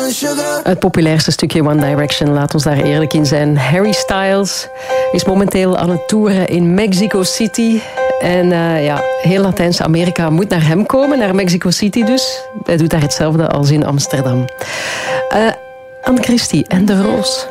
Het populairste stukje One Direction, laat ons daar eerlijk in zijn. Harry Styles is momenteel aan het toeren in Mexico City. En heel Latijns-Amerika moet naar hem komen, naar Mexico City dus. Hij doet daar hetzelfde als in Amsterdam. Anne Christie en de Roos.